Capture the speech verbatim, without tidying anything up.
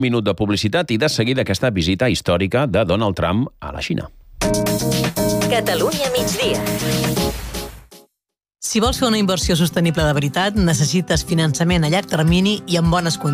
Minut de publicitat i de seguida aquesta visita històrica de Donald Trump a la Xina. Catalunya migdia. Si vols fer una inversió sostenible de veritat, necessites finançament a llarg termini i en bones condicions.